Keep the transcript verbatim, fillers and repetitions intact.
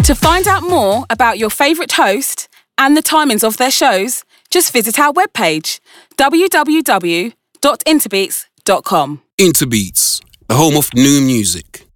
To find out more about your favourite host and the timings of their shows, just visit our webpage, w w w dot interbeats dot com. Interbeats, the home of new music.